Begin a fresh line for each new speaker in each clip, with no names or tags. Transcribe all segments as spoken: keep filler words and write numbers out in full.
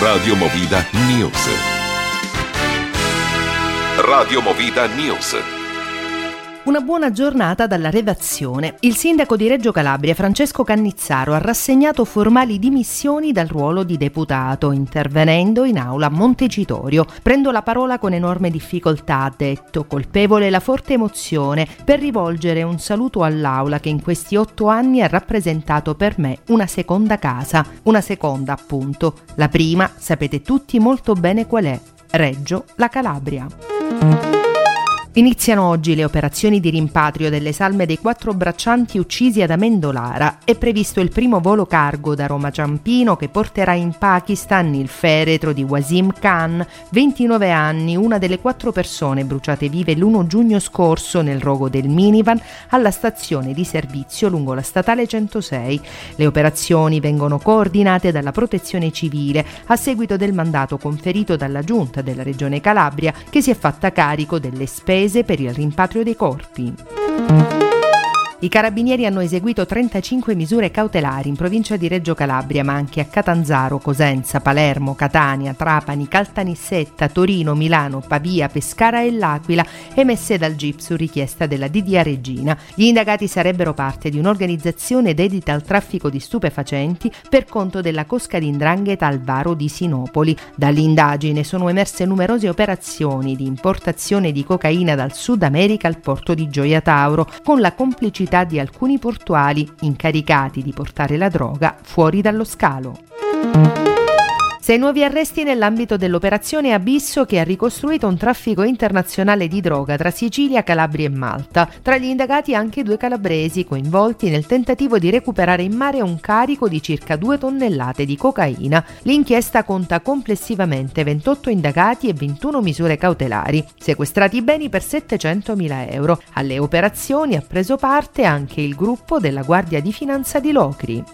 Radio Movida News. Radio Movida News.
Una buona giornata dalla redazione. Il sindaco di Reggio Calabria, Francesco Cannizzaro, ha rassegnato formali dimissioni dal ruolo di deputato, intervenendo in aula a Montecitorio. Prendo la parola con enorme difficoltà, ha detto, colpevole la forte emozione, per rivolgere un saluto all'aula che in questi otto anni ha rappresentato per me una seconda casa. Una seconda, appunto. La prima, sapete tutti molto bene qual è: Reggio, la Calabria. Iniziano oggi le operazioni di rimpatrio delle salme dei quattro braccianti uccisi ad Amendolara. È previsto il primo volo cargo da Roma Ciampino che porterà in Pakistan il feretro di Wasim Khan, ventinove anni, una delle quattro persone bruciate vive l'primo giugno scorso nel rogo del minivan alla stazione di servizio lungo la statale centosei. Le operazioni vengono coordinate dalla Protezione Civile a seguito del mandato conferito dalla Giunta della Regione Calabria, che si è fatta carico delle spese per il rimpatrio dei corpi. I carabinieri hanno eseguito trentacinque misure cautelari in provincia di Reggio Calabria, ma anche a Catanzaro, Cosenza, Palermo, Catania, Trapani, Caltanissetta, Torino, Milano, Pavia, Pescara e L'Aquila, emesse dal G I P su richiesta della D D A Regina. Gli indagati sarebbero parte di un'organizzazione dedita al traffico di stupefacenti per conto della cosca di 'ndrangheta Alvaro di Sinopoli. Dall'indagine sono emerse numerose operazioni di importazione di cocaina dal Sud America al porto di Gioia Tauro, con la complicità di alcuni portuali incaricati di portare la droga fuori dallo scalo. Sei nuovi arresti nell'ambito dell'operazione Abisso, che ha ricostruito un traffico internazionale di droga tra Sicilia, Calabria e Malta. Tra gli indagati anche due calabresi coinvolti nel tentativo di recuperare in mare un carico di circa due tonnellate di cocaina. L'inchiesta conta complessivamente ventotto indagati e ventuno misure cautelari. Sequestrati beni per settecentomila euro. Alle operazioni ha preso parte anche il gruppo della Guardia di Finanza di Locri.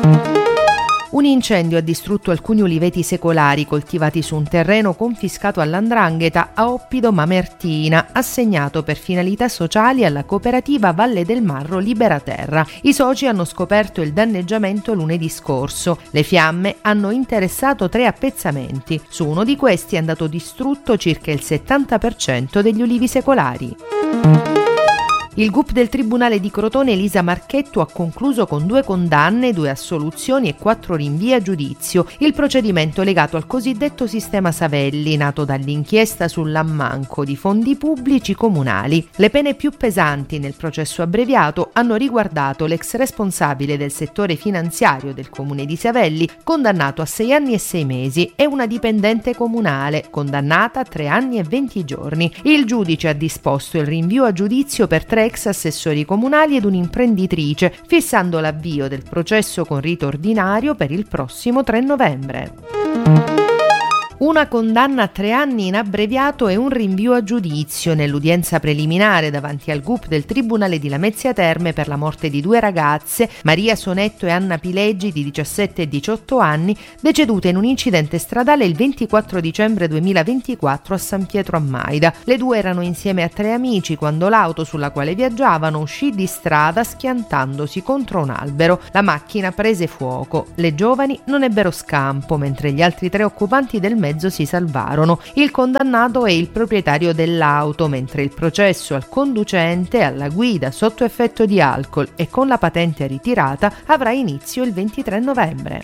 Un incendio ha distrutto alcuni uliveti secolari coltivati su un terreno confiscato all'Andrangheta a Oppido Mamertina, assegnato per finalità sociali alla cooperativa Valle del Marro Libera Terra. I soci hanno scoperto il danneggiamento lunedì scorso. Le fiamme hanno interessato tre appezzamenti. Su uno di questi è andato distrutto circa il settanta per cento degli ulivi secolari. Il G U P del Tribunale di Crotone Elisa Marchetto ha concluso con due condanne, due assoluzioni e quattro rinvii a giudizio il procedimento legato al cosiddetto sistema Savelli, nato dall'inchiesta sull'ammanco di fondi pubblici comunali. Le pene più pesanti nel processo abbreviato hanno riguardato l'ex responsabile del settore finanziario del comune di Savelli, condannato a sei anni e sei mesi, e una dipendente comunale, condannata a tre anni e venti giorni. Il giudice ha disposto il rinvio a giudizio per tre ex assessori comunali ed un'imprenditrice, fissando l'avvio del processo con rito ordinario per il prossimo tre novembre. Una condanna a tre anni in abbreviato e un rinvio a giudizio nell'udienza preliminare davanti al G U P del Tribunale di Lamezia Terme per la morte di due ragazze, Maria Sonetto e Anna Pileggi, di diciassette e diciotto anni, decedute in un incidente stradale il ventiquattro dicembre duemilaventiquattro a San Pietro a Maida. Le due erano insieme a tre amici quando l'auto sulla quale viaggiavano uscì di strada schiantandosi contro un albero. La macchina prese fuoco. Le giovani non ebbero scampo, mentre gli altri tre occupanti del mezzo si salvarono. Il condannato è il proprietario dell'auto, mentre il processo al conducente alla guida sotto effetto di alcol e con la patente ritirata avrà inizio il ventitré novembre.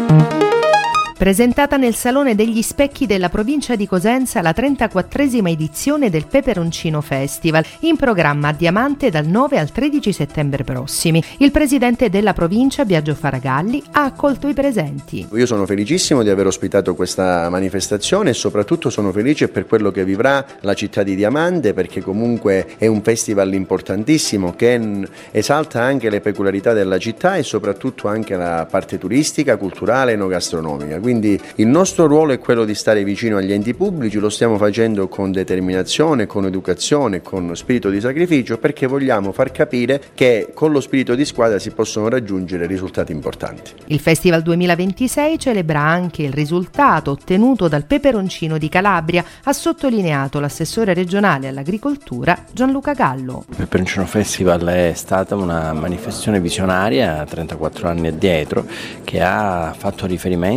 Presentata nel Salone degli Specchi della provincia di Cosenza la trentaquattresima edizione del Peperoncino Festival, in programma a Diamante dal nove al tredici settembre prossimi. Il presidente della provincia, Biagio Faragalli, ha accolto i presenti.
Io sono felicissimo di aver ospitato questa manifestazione e soprattutto sono felice per quello che vivrà la città di Diamante, perché comunque è un festival importantissimo che esalta anche le peculiarità della città e soprattutto anche la parte turistica, culturale e enogastronomica. Quindi il nostro ruolo è quello di stare vicino agli enti pubblici, lo stiamo facendo con determinazione, con educazione, con spirito di sacrificio, perché vogliamo far capire che con lo spirito di squadra si possono raggiungere risultati importanti.
Il Festival duemilaventisei celebra anche il risultato ottenuto dal Peperoncino di Calabria, ha sottolineato l'assessore regionale all'agricoltura Gianluca Gallo.
Il Peperoncino Festival è stata una manifestazione visionaria trentaquattro anni addietro, che ha fatto riferimento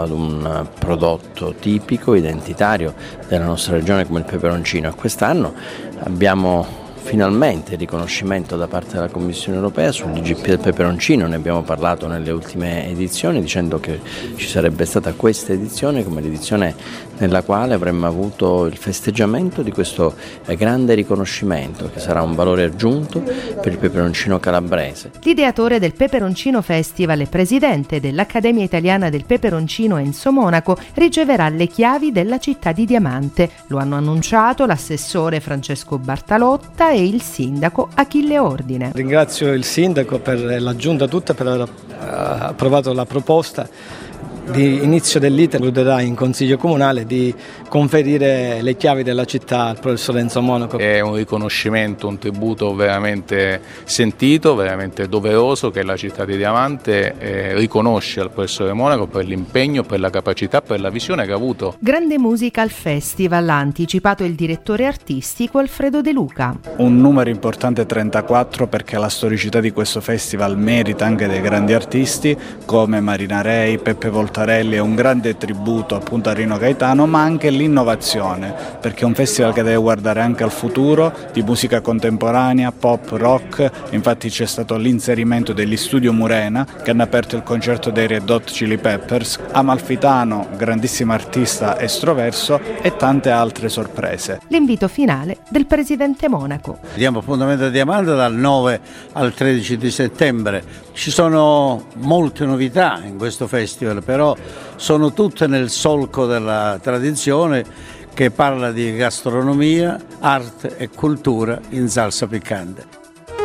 ad un prodotto tipico, identitario della nostra regione come il peperoncino. E quest'anno abbiamo finalmente il riconoscimento da parte della Commissione europea sul D G P del peperoncino. Ne abbiamo parlato nelle ultime edizioni dicendo che ci sarebbe stata questa edizione come l'edizione nella quale avremmo avuto il festeggiamento di questo grande riconoscimento che sarà un valore aggiunto per il peperoncino calabrese.
L'ideatore del Peperoncino Festival e presidente dell'Accademia Italiana del Peperoncino Enzo Monaco riceverà le chiavi della città di Diamante. Lo hanno annunciato l'assessore Francesco Bartalotta e il sindaco Achille Ordine.
Ringrazio il sindaco per la giunta tutta per aver approvato la proposta di inizio dell'iter, concluderà in consiglio comunale, di conferire le chiavi della città al professor Enzo Monaco.
È un riconoscimento, un tributo veramente sentito, veramente doveroso che la città di Diamante eh, riconosce al professore Monaco per l'impegno, per la capacità, per la visione che ha avuto.
Grande musica al festival, ha anticipato il direttore artistico Alfredo De Luca.
Un numero importante, trentaquattro, perché la storicità di questo festival merita anche dei grandi artisti come Marina Rei, Peppe Voltarelli. È un grande tributo appunto a Rino Gaetano, ma anche l'innovazione, perché è un festival che deve guardare anche al futuro di musica contemporanea, pop, rock. Infatti c'è stato l'inserimento degli Studio Murena che hanno aperto il concerto dei Red Hot Chili Peppers, Amalfitano, grandissimo artista estroverso, e tante altre sorprese.
L'invito finale del presidente Monaco.
Diamo appuntamento a Diamante dal nove al tredici di settembre. Ci sono molte novità in questo festival, però sono tutte nel solco della tradizione che parla di gastronomia, arte e cultura in salsa piccante.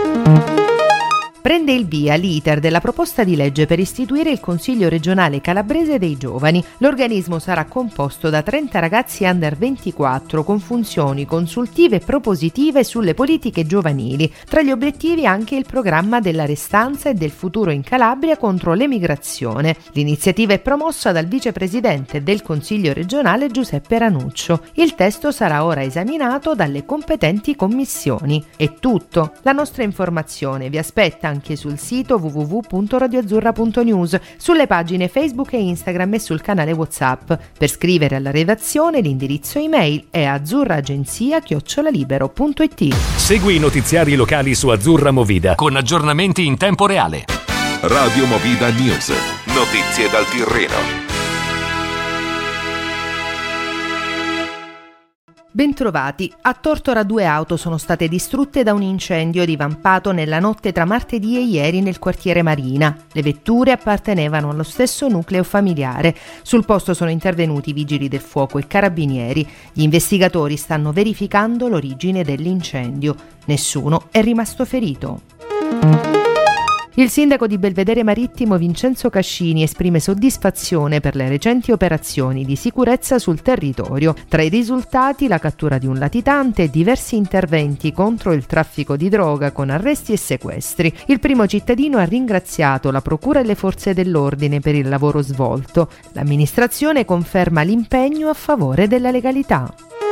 Prende il via l'iter della proposta di legge per istituire il Consiglio regionale calabrese dei giovani. L'organismo sarà composto da trenta ragazzi under ventiquattro con funzioni consultive e propositive sulle politiche giovanili. Tra gli obiettivi anche il programma della restanza e del futuro in Calabria contro l'emigrazione. L'iniziativa è promossa dal vicepresidente del Consiglio regionale Giuseppe Ranuccio. Il testo sarà ora esaminato dalle competenti commissioni. È tutto. La nostra informazione vi aspetta anche sul sito w w w punto radioazzurra punto news, sulle pagine Facebook e Instagram e sul canale WhatsApp. Per scrivere alla redazione l'indirizzo email è azzurraagenzia chiocciola libero punto it.
Segui i notiziari locali su Azzurra Movida con aggiornamenti in tempo reale.
Radio Movida News. Notizie dal Tirreno.
Bentrovati. A Tortora due auto sono state distrutte da un incendio divampato nella notte tra martedì e ieri nel quartiere Marina. Le vetture appartenevano allo stesso nucleo familiare. Sul posto sono intervenuti vigili del fuoco e carabinieri. Gli investigatori stanno verificando l'origine dell'incendio. Nessuno è rimasto ferito. Il sindaco di Belvedere Marittimo Vincenzo Cascini esprime soddisfazione per le recenti operazioni di sicurezza sul territorio. Tra i risultati la cattura di un latitante e diversi interventi contro il traffico di droga con arresti e sequestri. Il primo cittadino ha ringraziato la procura e le forze dell'ordine per il lavoro svolto. L'amministrazione conferma l'impegno a favore della legalità.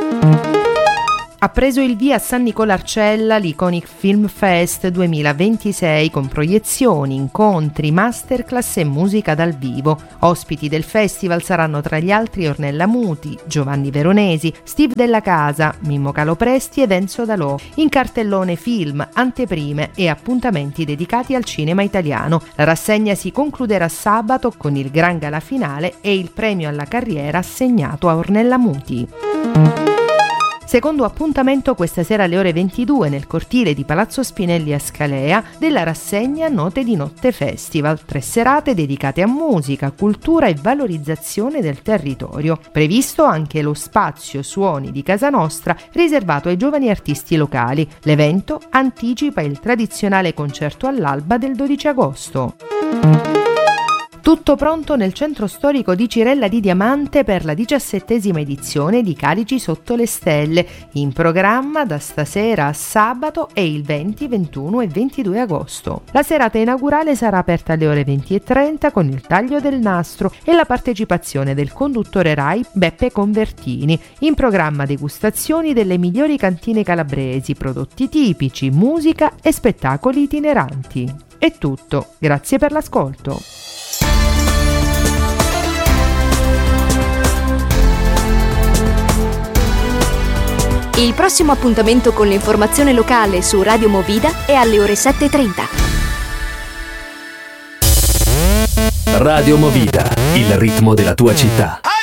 Ha preso il via a San Nicolarcella l'Iconic Film Fest duemilaventisei con proiezioni, incontri, masterclass e musica dal vivo. Ospiti del festival saranno tra gli altri Ornella Muti, Giovanni Veronesi, Steve Della Casa, Mimmo Calopresti ed Enzo Dalò. In cartellone film, anteprime e appuntamenti dedicati al cinema italiano. La rassegna si concluderà sabato con il gran gala finale e il premio alla carriera assegnato a Ornella Muti. Secondo appuntamento questa sera alle ore ventidue nel cortile di Palazzo Spinelli a Scalea della rassegna Note di Notte Festival, tre serate dedicate a musica, cultura e valorizzazione del territorio. Previsto anche lo spazio Suoni di Casa Nostra riservato ai giovani artisti locali. L'evento anticipa il tradizionale concerto all'alba del dodici agosto. Tutto pronto nel centro storico di Cirella di Diamante per la diciassettesima edizione di Calici sotto le stelle, in programma da stasera a sabato e il venti, ventuno e ventidue agosto. La serata inaugurale sarà aperta alle ore venti e trenta con il taglio del nastro e la partecipazione del conduttore Rai Beppe Convertini. In programma degustazioni delle migliori cantine calabresi, prodotti tipici, musica e spettacoli itineranti. È tutto, grazie per l'ascolto.
Il prossimo appuntamento con l'informazione locale su Radio Movida è alle ore sette e trenta.
Radio Movida, il ritmo della tua città.